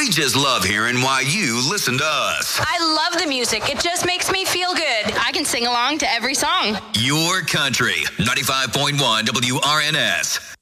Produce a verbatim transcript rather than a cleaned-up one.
We just love hearing why you listen to us. I love the music. It just makes me feel good. I can sing along to every song. Your country, ninety-five point one W R N S.